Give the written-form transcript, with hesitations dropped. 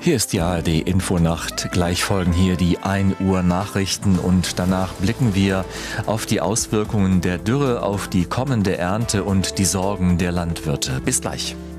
Hier ist die ARD Infonacht. Gleich folgen hier die 1 Uhr Nachrichten und danach blicken wir auf die Auswirkungen der Dürre, auf die kommende Ernte und die Sorgen der Landwirte. Bis gleich.